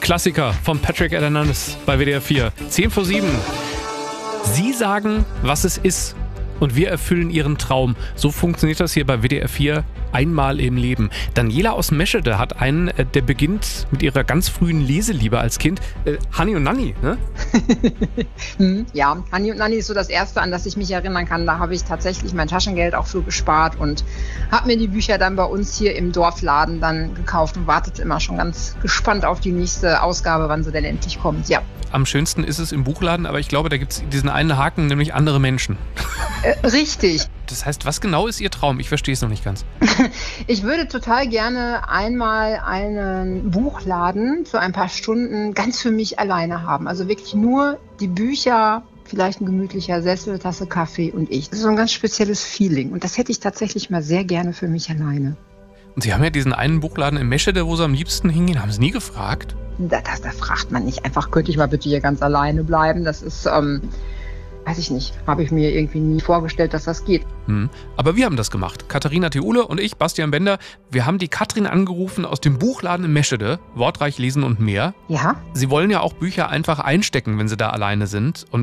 Klassiker von Patrick Hernandez bei WDR 4. 10 vor 7. Sie sagen, was es ist. Und wir erfüllen Ihren Traum. So funktioniert das hier bei WDR 4 einmal im Leben. Daniela aus Meschede hat einen, der beginnt mit ihrer ganz frühen Leseliebe als Kind. Hani und Nanni, ne? Ja, Hani und Nanni ist so das Erste, an das ich mich erinnern kann. Da habe ich tatsächlich mein Taschengeld auch für gespart und habe mir die Bücher dann bei uns hier im Dorfladen dann gekauft und wartete immer schon ganz gespannt auf die nächste Ausgabe, wann sie denn endlich kommt. Ja. Am schönsten ist es im Buchladen, aber ich glaube, da gibt es diesen einen Haken, nämlich andere Menschen. Richtig. Das heißt, was genau ist Ihr Traum? Ich verstehe es noch nicht ganz. Ich würde total gerne einmal einen Buchladen für ein paar Stunden ganz für mich alleine haben. Also wirklich nur die Bücher, vielleicht ein gemütlicher Sessel, Tasse Kaffee und ich. Das ist so ein ganz spezielles Feeling. Und das hätte ich tatsächlich mal sehr gerne für mich alleine. Und Sie haben ja diesen einen Buchladen in Meschede, wo Sie am liebsten hingehen. Haben Sie nie gefragt? Da fragt man nicht einfach, könnte ich mal bitte hier ganz alleine bleiben? Das ist, weiß ich nicht, habe ich mir irgendwie nie vorgestellt, dass das geht. Aber wir haben das gemacht. Katharina Theule und ich, Bastian Bender, wir haben die Katrin angerufen aus dem Buchladen in Meschede, Wortreich lesen und mehr. Ja? Sie wollen ja auch Bücher einfach einstecken, wenn Sie da alleine sind. Und